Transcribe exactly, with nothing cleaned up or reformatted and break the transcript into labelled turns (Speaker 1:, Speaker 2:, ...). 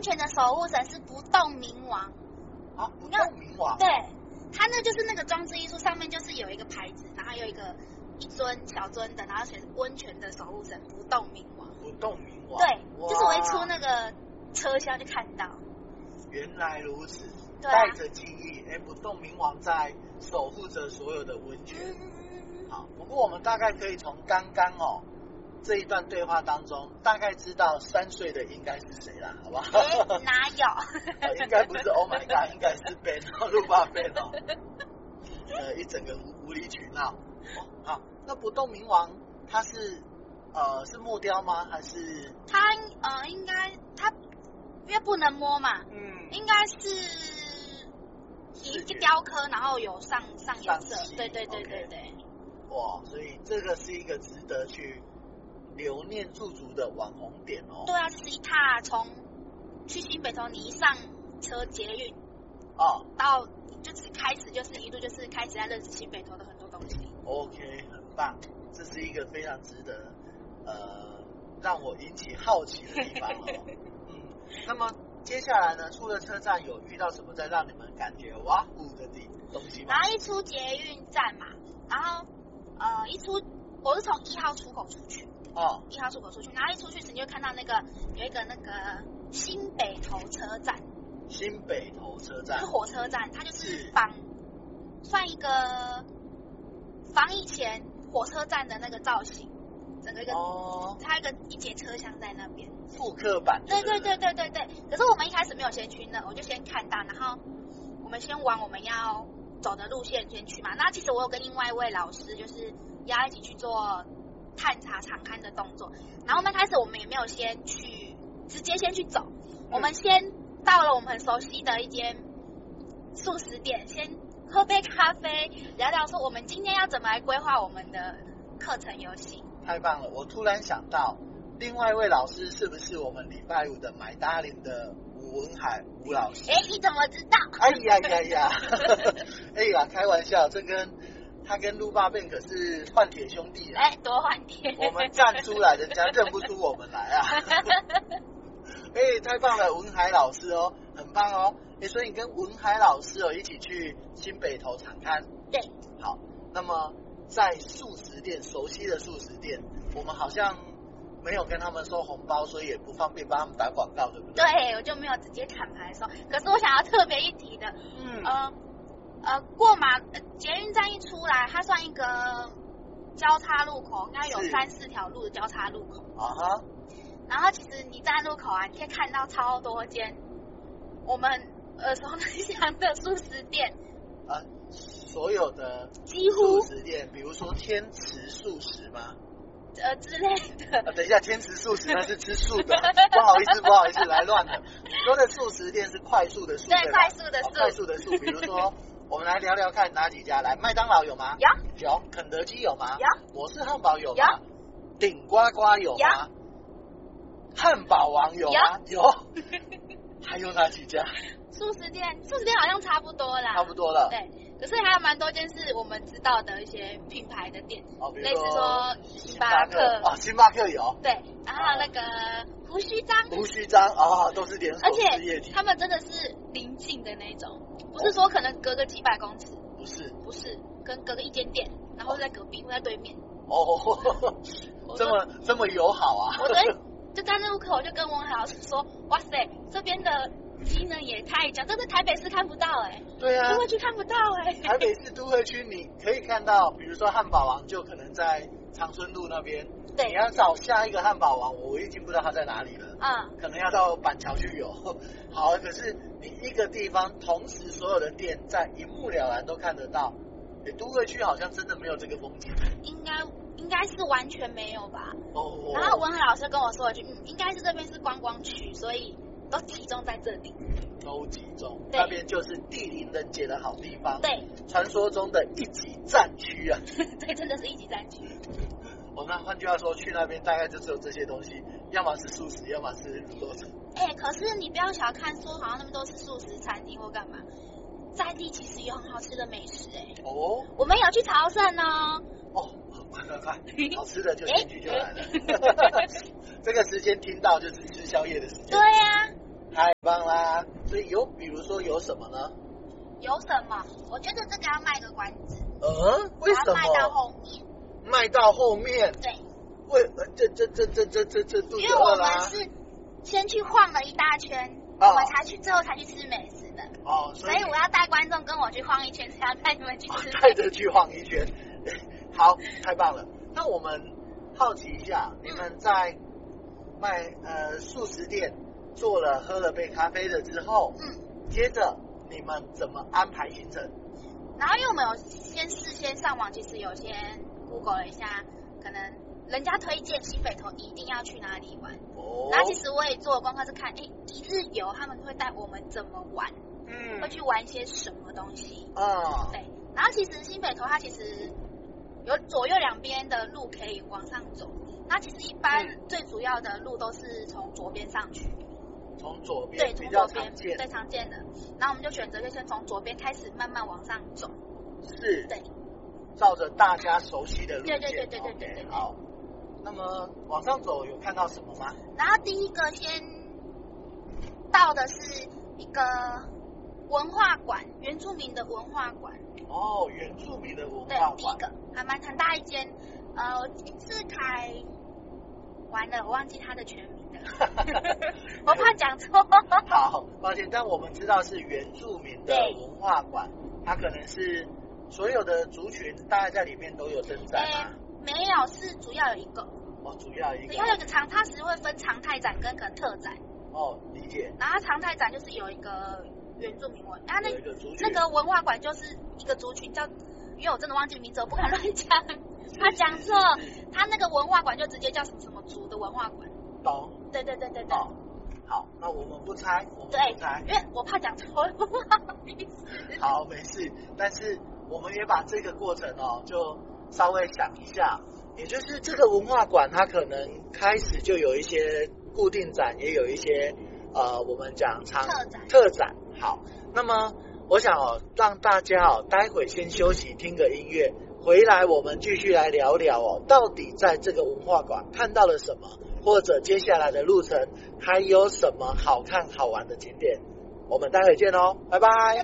Speaker 1: 泉的守护神是不动明王
Speaker 2: 啊，不动明王，
Speaker 1: 对，它那就是那个装置艺术上面就是有一个牌子，然后有一个一尊小尊的，然后写温泉的守护神不动明王，
Speaker 2: 不动明王，
Speaker 1: 对，就是我一出那个车厢就看到，
Speaker 2: 原来如此，
Speaker 1: 对啊、
Speaker 2: 带着记忆，哎，不动明王在守护着所有的温泉。
Speaker 1: 嗯、
Speaker 2: 好，不过我们大概可以从刚刚哦这一段对话当中，大概知道三岁的应该是谁啦，好不好？
Speaker 1: 欸、哪有？
Speaker 2: 应该不是 Oh my God， 应该是 Ben 哦，路霸 Ben 哦，呃，一整个无理取闹。哦，好，那不动明王他是呃是木雕吗？还是
Speaker 1: 他呃应该他因为不能摸嘛，嗯，应该是一个雕刻，然后有上上颜色，对对对对对。
Speaker 2: 哇，所以这个是一个值得去留念驻足的网红点哦。
Speaker 1: 对啊，就是一踏从去新北投，你一上车捷运
Speaker 2: 哦，
Speaker 1: 到就是开始就是一路就是开始在认识新北投的很多东西。
Speaker 2: OK， 很棒，这是一个非常值得呃让我引起好奇的地方哦。嗯，那么接下来呢，出了车站有遇到什么在让你们感觉哇呼的地东西吗？
Speaker 1: 然后一出捷运站嘛，然后呃一出我是从一号出口出去。
Speaker 2: 哦，
Speaker 1: 一号出口出去，然后一出去时你就看到那个有一个那个新北投车站，
Speaker 2: 新北投车站
Speaker 1: 是火车站，它就是仿算一个仿以前火车站的那个造型，整个一个哦，它一个一节车厢在那边，
Speaker 2: 复刻版。
Speaker 1: 对对对对对对。可是我们一开始没有先去那，我就先看到，然后我们先往我们要走的路线先去嘛。那其实我有跟另外一位老师，就是要一起去做探查场勘的动作，然后我们开始我们也没有先去直接先去走，嗯、我们先到了我们很熟悉的一间素食店，先喝杯咖啡，聊聊说我们今天要怎么来规划我们的课程游戏。
Speaker 2: 太棒了！我突然想到，另外一位老师是不是我们礼拜五的买搭林的吴文海吴老师？
Speaker 1: 哎，你怎么知道？
Speaker 2: 哎呀呀呀！哎呀，开玩笑，这跟他跟路霸变可是换铁兄弟啊！
Speaker 1: 哎，多换铁！
Speaker 2: 我们站出来，人家认不出我们来啊！哎，太棒了，文海老师哦，很棒哦！哎，所以你跟文海老师哦一起去新北投场勘。
Speaker 1: 对。
Speaker 2: 好，那么在素食店，熟悉的素食店，我们好像没有跟他们收红包，所以也不方便帮他们打广告，对不对？
Speaker 1: 对，我就没有直接砍牌收。可是我想要特别一提的，
Speaker 2: 嗯
Speaker 1: 呃。呃，过马呃捷运站一出来，它算一个交叉路口，应该有三四条路的交叉路口。
Speaker 2: 啊哈。
Speaker 1: 然后其实你站在路口啊，你可以看到超多间我们耳熟能详的素食店。
Speaker 2: 啊，所有的
Speaker 1: 几乎
Speaker 2: 素食店，比如说天池素食吗？
Speaker 1: 呃之类的。
Speaker 2: 啊，等一下，天池素食那是吃素的，不好意思，不好意思，来乱了。你说的素食店是快速的素，
Speaker 1: 对，快速的素，
Speaker 2: 哦，快速的素，比如说。我们来聊聊看哪几家，来，麦当劳有吗？
Speaker 1: 有。
Speaker 2: 有。肯德基有吗？
Speaker 1: 有。
Speaker 2: 摩斯汉堡有吗？有。顶呱呱有吗？有。汉堡王有吗？有。有还有哪几家？
Speaker 1: 素食店，素食店好像差不多啦。
Speaker 2: 差不多了。
Speaker 1: 对，可是还有蛮多间是我们知道的一些品牌的店，
Speaker 2: 哦，比如
Speaker 1: 类似说
Speaker 2: 星
Speaker 1: 巴克。
Speaker 2: 哦，星巴克有。
Speaker 1: 对，然后那个胡须章。
Speaker 2: 胡须章啊，都是连锁事业体。
Speaker 1: 而且他们真的是邻近的那种。不是说可能隔个几百公尺，
Speaker 2: 不是，
Speaker 1: 不是，跟隔个一间店，然后在隔壁或在对面。
Speaker 2: 哦，这么这么友好啊！
Speaker 1: 我昨天就站在路口，我就跟文海老师说：“哇塞，这边的机能也太强，这在台北市看不到哎、欸。”
Speaker 2: 对啊，
Speaker 1: 都会区看不到哎、欸。
Speaker 2: 台北市都会区你可以看到，比如说汉堡王就可能在长春路那边。
Speaker 1: 对，
Speaker 2: 你要找下一个汉堡王，我已经不知道它在哪里了。
Speaker 1: 嗯，
Speaker 2: 可能要到板桥去有。好，可是你一个地方同时所有的店在一目了然都看得到，欸，都会区好像真的没有这个风景。
Speaker 1: 应该应该是完全没有吧。
Speaker 2: 哦。
Speaker 1: 然后文海老师跟我说一句，嗯，应该是这边是观光区，所以都集中在这里。
Speaker 2: 都集中，那边就是地灵人杰的好地方。
Speaker 1: 对，
Speaker 2: 传说中的一级战区啊。
Speaker 1: 对，真的是一级战区。
Speaker 2: 哦，那换句话说，去那边大概就只有这些东西，要么是素食，要么是卤肉饭。
Speaker 1: 哎，可是你不要小看说，好像那么多是素食餐厅或干嘛，在地其实有很好吃的美食哎。
Speaker 2: 哦，
Speaker 1: 我们有去朝圣哦。
Speaker 2: 哦，快快快，好吃的就进去就来了。这个时间听到就是吃宵夜的时间。
Speaker 1: 对呀、啊。
Speaker 2: 太棒啦！所以有，比如说有什么呢？
Speaker 1: 有什么？我觉得这个要卖个关子。
Speaker 2: 嗯，为什么？
Speaker 1: 卖到后面。
Speaker 2: 卖到后面。
Speaker 1: 对。
Speaker 2: 为呃这这这这这这这肚子
Speaker 1: 因为我们
Speaker 2: 饿啦。
Speaker 1: 是先去晃了一大圈，
Speaker 2: 哦
Speaker 1: 我们才去最后才去吃美食的。
Speaker 2: 哦，所以
Speaker 1: 所以我要带观众跟我去晃一圈，才要带你们去吃。
Speaker 2: 带着去晃一圈。好，太棒了。那我们好奇一下，你们在卖呃素食店做了喝了杯咖啡了之后，
Speaker 1: 嗯，
Speaker 2: 接着你们怎么安排行程？
Speaker 1: 然后因为我们有先事先上网，其实有先 Google 了一下，可能人家推荐新北投一定要去哪里玩。
Speaker 2: 哦，
Speaker 1: 然后其实我也做了功课，是看哎一日游他们会带我们怎么玩，
Speaker 2: 嗯，
Speaker 1: 会去玩一些什么东西。
Speaker 2: 啊，
Speaker 1: 对，然后其实新北投它其实有左右两边的路可以往上走。那其实一般最主要的路都是从左边上去，
Speaker 2: 从左边
Speaker 1: 对，
Speaker 2: 比较
Speaker 1: 从左边
Speaker 2: 常见，
Speaker 1: 最常见的。然后我们就选择就先从左边开始慢慢往上走。
Speaker 2: 是，
Speaker 1: 对，
Speaker 2: 照着大家熟悉的路线，
Speaker 1: 对对对对对对对
Speaker 2: OK，好。那么往上走有看到什么吗？
Speaker 1: 然后第一个先到的是一个文化馆，原住民的文化馆。
Speaker 2: 哦，原住民的文
Speaker 1: 对
Speaker 2: 化，
Speaker 1: 第一个还蛮很大一间，呃，是凯，完了，我忘记他的全名了，我怕讲错。
Speaker 2: 好，抱歉，但我们知道是原住民的文化馆，它可能是所有的族群大概在里面都有登载吗？
Speaker 1: 没有，是主要有一个。
Speaker 2: 哦，主要一个。
Speaker 1: 主要有一个常，它其实会分常态展跟个特展。
Speaker 2: 哦，理解。
Speaker 1: 然后常态展就是有一个原住民文，啊那
Speaker 2: 有一个族群
Speaker 1: 那个文化馆就是一个族群叫，因为我真的忘记名字，我不敢乱讲，他讲错，他那个文化馆就直接叫什么什么族的文化馆。
Speaker 2: 懂。
Speaker 1: 对对对对对。
Speaker 2: 哦，好，那我们不猜，我们
Speaker 1: 对
Speaker 2: 不猜，
Speaker 1: 因为我怕讲错，不好意思。
Speaker 2: 好，没事。但是我们也把这个过程哦，就稍微想一下，也就是这个文化馆，它可能开始就有一些固定展，也有一些呃，我们讲常
Speaker 1: 特展
Speaker 2: 特展。好，那么我想哦，让大家哦，待会先休息，听个音乐，回来我们继续来聊聊哦，到底在这个文化馆看到了什么，或者接下来的路程还有什么好看好玩的景点。我们待会见哦，拜拜。